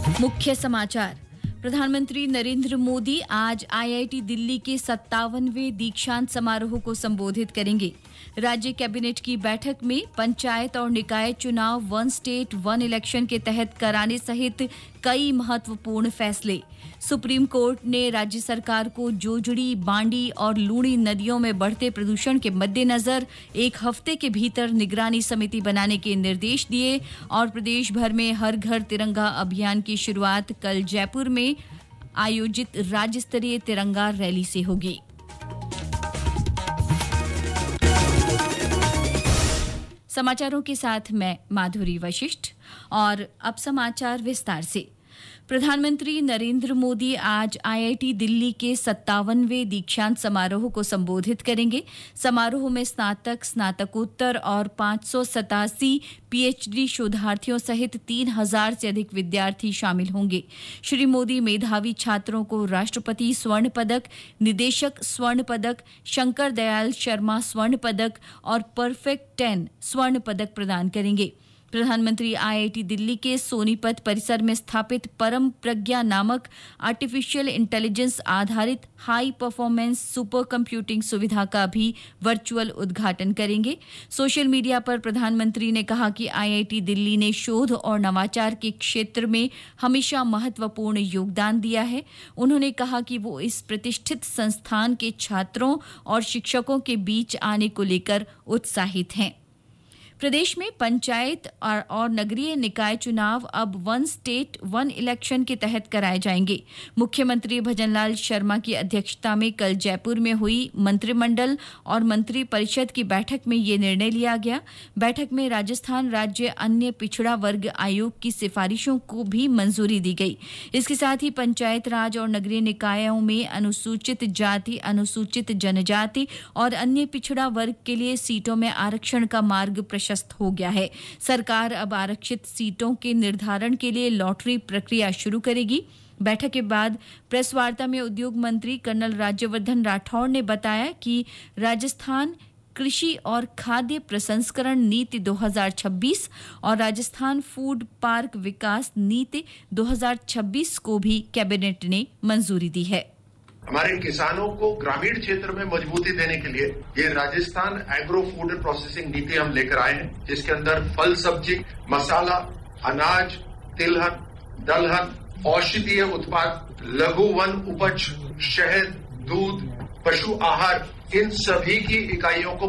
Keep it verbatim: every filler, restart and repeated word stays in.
मुख्य समाचार। प्रधानमंत्री नरेंद्र मोदी आज आईआईटी दिल्ली के सत्तावनवें दीक्षांत समारोह को संबोधित करेंगे। राज्य कैबिनेट की बैठक में पंचायत और निकाय चुनाव वन स्टेट वन इलेक्शन के तहत कराने सहित कई महत्वपूर्ण फैसले। सुप्रीम कोर्ट ने राज्य सरकार को जोजड़ी, बांडी और लूणी नदियों में बढ़ते प्रदूषण के मद्देनजर एक हफ्ते के भीतर निगरानी समिति बनाने के निर्देश दिए और प्रदेश भर में हर घर तिरंगा अभियान की शुरुआत कल जयपुर में आयोजित राज्य स्तरीय तिरंगा रैली से होगी। समाचारों के साथ मैं माधुरी वशिष्ठ और अब समाचार विस्तार से। प्रधानमंत्री नरेंद्र मोदी आज आईआईटी दिल्ली के सत्तावनवें दीक्षांत समारोह को संबोधित करेंगे। समारोह में स्नातक, स्नातकोत्तर और पाँच सौ सतासी पीएचडी शोधार्थियों सहित तीन हजार से अधिक विद्यार्थी शामिल होंगे। श्री मोदी मेधावी छात्रों को राष्ट्रपति स्वर्ण पदक, निदेशक स्वर्ण पदक, शंकर दयाल शर्मा स्वर्ण पदक और परफेक्ट टेन स्वर्ण पदक प्रदान करेंगे। प्रधानमंत्री आईआईटी दिल्ली के सोनीपत परिसर में स्थापित परम प्रज्ञा नामक आर्टिफिशियल इंटेलिजेंस आधारित हाई परफॉर्मेंस सुपर कंप्यूटिंग सुविधा का भी वर्चुअल उद्घाटन करेंगे। सोशल मीडिया पर प्रधानमंत्री ने कहा कि आईआईटी दिल्ली ने शोध और नवाचार के क्षेत्र में हमेशा महत्वपूर्ण योगदान दिया है। उन्होंने कहा कि वो इस प्रतिष्ठित संस्थान के छात्रों और शिक्षकों के बीच आने को लेकर उत्साहित हैं। प्रदेश में पंचायत और, और नगरीय निकाय चुनाव अब वन स्टेट वन इलेक्शन के तहत कराए जाएंगे। मुख्यमंत्री भजनलाल शर्मा की अध्यक्षता में कल जयपुर में हुई मंत्रिमंडल और मंत्री परिषद की बैठक में ये निर्णय लिया गया। बैठक में राजस्थान राज्य अन्य पिछड़ा वर्ग आयोग की सिफारिशों को भी मंजूरी दी गई। इसके साथ ही पंचायत राज और नगरीय निकायों में अनुसूचित जाति, अनुसूचित जनजाति और अन्य पिछड़ा वर्ग के लिए सीटों में आरक्षण का मार्ग प्रशस्त हो गया है। सरकार अब आरक्षित सीटों के निर्धारण के लिए लॉटरी प्रक्रिया शुरू करेगी। बैठक के बाद प्रेस वार्ता में उद्योग मंत्री कर्नल राज्यवर्धन राठौड़ ने बताया कि राजस्थान कृषि और खाद्य प्रसंस्करण नीति दो हज़ार छब्बीस और राजस्थान फूड पार्क विकास नीति दो हज़ार छब्बीस को भी कैबिनेट ने मंजूरी दी है। हमारे किसानों को ग्रामीण क्षेत्र में मजबूती देने के लिए ये राजस्थान एग्रो फूड प्रोसेसिंग नीति हम लेकर आए हैं, जिसके अंदर फल, सब्जी, मसाला, अनाज, तिलहन, दलहन, औषधीय उत्पाद, लघु वन उपज, शहद, दूध, पशु आहार, इन सभी की इकाइयों को